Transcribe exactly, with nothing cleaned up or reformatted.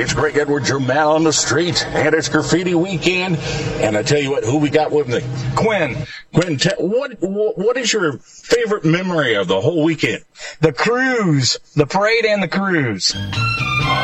It's Greg Edwards, your man on the street, and it's graffiti weekend. And I tell you what, who we got with me? Quinn. Quinn, te- what what is your favorite memory of the whole weekend? The cruise, the parade and the cruise.